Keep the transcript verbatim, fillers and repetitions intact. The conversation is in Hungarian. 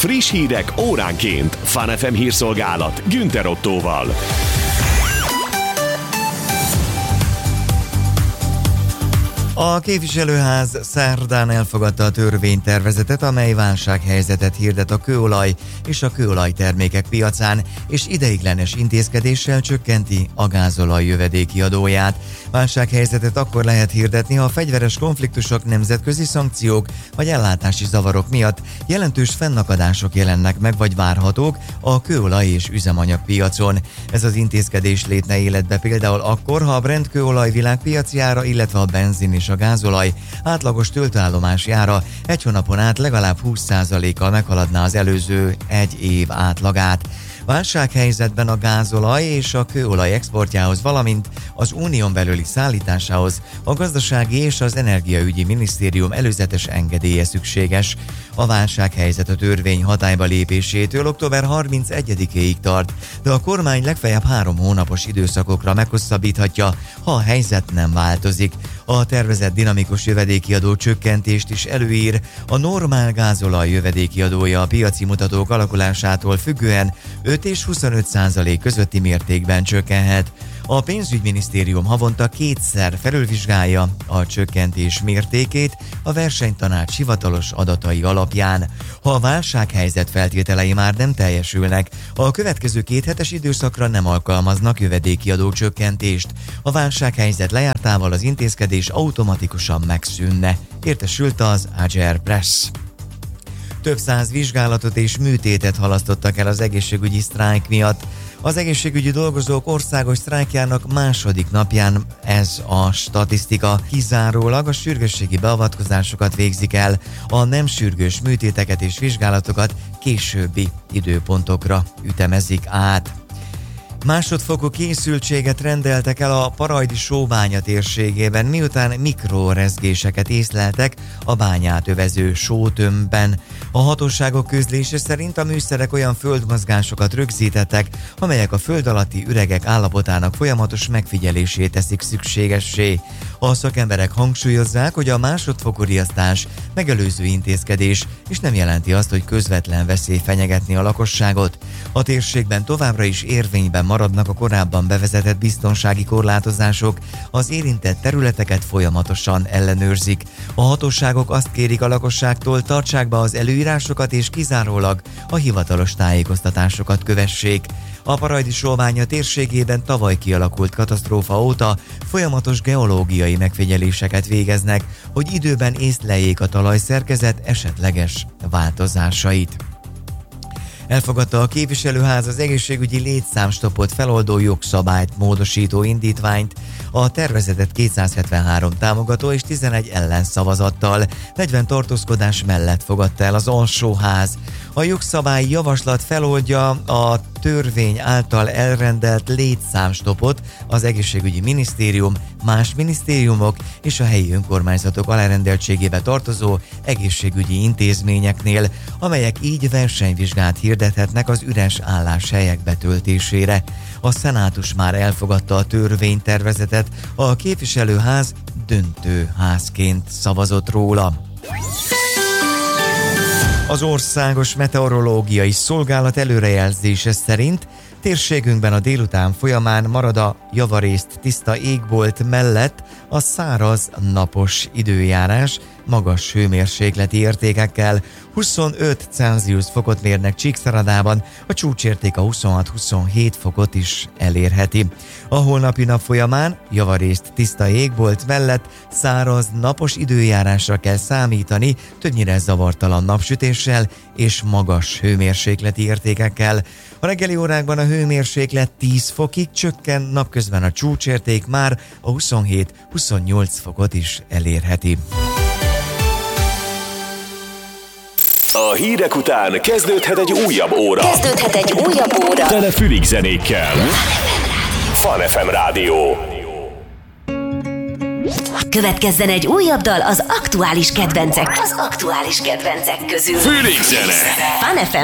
Friss hírek óránként. Fun ef em hírszolgálat Günther Ottóval. A képviselőház szerdán elfogadta a törvénytervezetet, amely válsághelyzetet hirdet a kőolaj és a kőolajtermékek piacán, és ideiglenes intézkedéssel csökkenti a gázolaj jövedéki adóját. Válsághelyzetet akkor lehet hirdetni, ha a fegyveres konfliktusok, nemzetközi szankciók vagy ellátási zavarok miatt jelentős fennakadások jelennek meg vagy várhatók a kőolaj és üzemanyagpiacon. Ez az intézkedés lépne életbe például akkor, ha a Brent kőolaj világpiaci ára, illetve a benzin és a gázolaj átlagos töltőállomási ára egy hónapon át legalább húsz százalékkal meghaladná az előző egy év átlagát. Válsághelyzetben a gázolaj és a kőolaj exportjához, valamint az unión belüli szállításához a Gazdasági és az Energiaügyi Minisztérium előzetes engedélye szükséges. A válsághelyzet a törvény hatályba lépésétől október harmincegyedikéig tart, de a kormány legfeljebb három hónapos időszakokra meghosszabbíthatja, ha a helyzet nem változik. A tervezett dinamikus jövedéki adó csökkentést is előír. A normál gázolaj jövedéki adója a piaci mutatók alakulásától függően öt és huszonöt százalék közötti mértékben csökkenhet. A pénzügyminisztérium havonta kétszer felülvizsgálja a csökkentés mértékét a versenytanács hivatalos adatai alapján. Ha a válsághelyzet feltételei már nem teljesülnek, a következő két hetes időszakra nem alkalmaznak jövedéki adócsökkentést. A válsághelyzet lejártával az intézkedés automatikusan megszűnne, értesült az Agile Press. Több száz vizsgálatot és műtétet halasztottak el az egészségügyi sztrájk miatt. Az egészségügyi dolgozók országos sztrájkjának második napján ez a statisztika. Kizárólag a sürgősségi beavatkozásokat végzik el, a nem sürgős műtéteket és vizsgálatokat későbbi időpontokra ütemezik át. Másodfokú készültséget rendeltek el a Parajdi sóbánya térségében, miután mikrorezgéseket észleltek a bányát övező sótömbben. A hatóságok közlése szerint a műszerek olyan földmozgásokat rögzítettek, amelyek a föld alatti üregek állapotának folyamatos megfigyelését teszik szükségessé. A szakemberek hangsúlyozzák, hogy a másodfokú riasztás megelőző intézkedés, és nem jelenti azt, hogy közvetlen veszély fenyegetni a lakosságot. A térségben továbbra is érvényben maradnak a korábban bevezetett biztonsági korlátozások, az érintett területeket folyamatosan ellenőrzik. A hatóságok azt kérik a lakosságtól, tartsák be az előírásokat és kizárólag a hivatalos tájékoztatásokat kövessék. A Parajdi sóbánya térségében tavaly kialakult katasztrófa óta folyamatos geológiai megfigyeléseket végeznek, hogy időben észleljék a talajszerkezet esetleges változásait. Elfogadta a képviselőház az egészségügyi létszámstoppot feloldó jogszabályt módosító indítványt, a tervezetet kétszázhetvenhárom támogató és tizenegy ellenszavazattal, negyven tartózkodás mellett fogadta el az alsóház. A jogszabály javaslat feloldja a törvény által elrendelt létszámstoppot az egészségügyi minisztérium, más minisztériumok és a helyi önkormányzatok alárendeltségébe tartozó egészségügyi intézményeknél, amelyek így versenyvizsgát hirdethetnek az üres álláshelyek betöltésére. A szenátus már elfogadta a törvénytervezetet, a képviselőház döntőházként szavazott róla. Az Országos Meteorológiai Szolgálat előrejelzése szerint térségünkben a délután folyamán marad a javarészt tiszta égbolt mellett a száraz, napos időjárás magas hőmérsékleti értékekkel. huszonöt Celsius fokot mérnek Csíkszeredában, a csúcsérték a huszonhat-huszonhét fokot is elérheti. A holnapi nap folyamán javarészt tiszta égbolt mellett száraz, napos időjárásra kell számítani, többnyire zavartalan napsütéssel és magas hőmérsékleti értékekkel. A reggeli órákban a hőmérséklet tíz fokig csökken, napközben a csúcsérték már a huszonhét-huszonnyolc fokot is elérheti. A hírek után kezdődhet egy újabb óra. Kezdődhet egy újabb óra. Tele fülig zenékkel. Fun ef em Rádió. Következzen egy újabb dal az aktuális kedvencek. Az aktuális kedvencek közül. Fülig zene. Fun ef em